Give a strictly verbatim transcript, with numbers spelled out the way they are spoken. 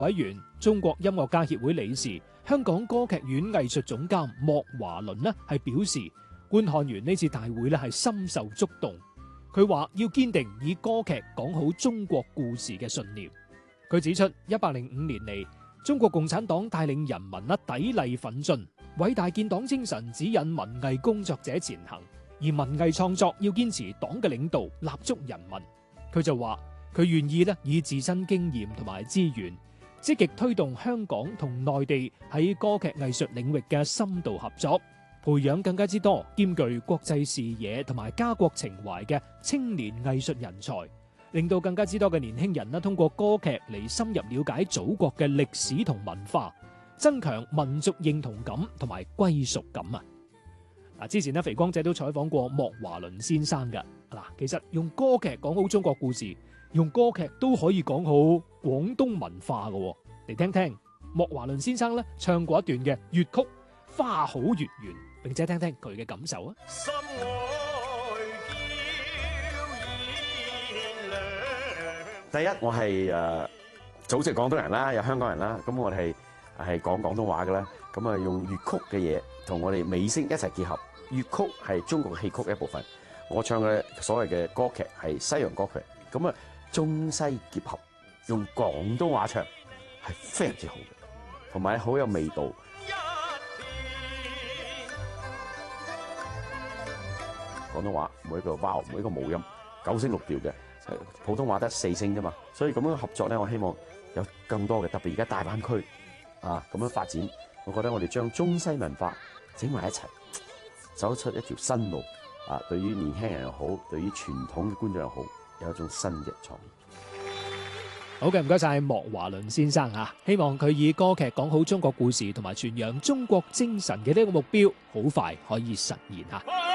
委員、中國音樂家協會理事、香港歌劇院藝術總監莫華倫呢係表示，觀看完呢次大會呢係深受觸動。佢話要堅定以歌劇講好中國故事嘅信念。佢指出，一百零五年嚟，中國共產黨帶領人民呢砥礪奮進，偉大建黨精神指引文藝工作者前行，而文藝創作要堅持黨嘅領導，立足人民。佢就話佢願意呢以自身經驗同埋資源，積極推動香港同內地喺歌劇藝術領域嘅深度合作，培養更加之多兼具國際視野同埋家國情懷嘅青年藝術人才，令到更加之多嘅年輕人通過歌劇嚟深入了解祖國嘅歷史同文化，增強民族認同感同埋歸屬感啊！嗱，之前咧肥光仔都採訪過莫華倫先生㗎。嗱，其實用歌劇講好中國故事，用歌劇都可以講好廣東文化㗎。嚟聽聽莫華倫先生咧唱過一段嘅粵曲《花好月圓》，並且聽聽佢嘅感受啊！ 心愛第一，我係誒祖籍廣東人啦，有香港人啦，咁我哋係係講廣東話嘅啦，咁啊用粵曲嘅嘢同我哋美聲一齊結合。粵曲係中國戲曲嘅一部分，我唱嘅所謂嘅歌劇係西洋歌劇，咁啊中西結合，用廣東話唱係非常之好嘅，同埋好有味道。廣東話每一個 vowel 每一個母音九聲六調嘅，普通話得四聲啫嘛，所以咁樣合作咧，我希望有更多嘅，特別而家大灣區啊咁樣發展，我覺得我哋將中西文化整埋一齊，走出一條新路啊！對於年輕人又好，對於傳統嘅觀眾又好，有一種新嘅創意。 好嘅，唔該晒莫華倫先生啊！希望佢以歌劇講好中國故事同埋傳揚中國精神嘅呢個目標，好快可以實現啊！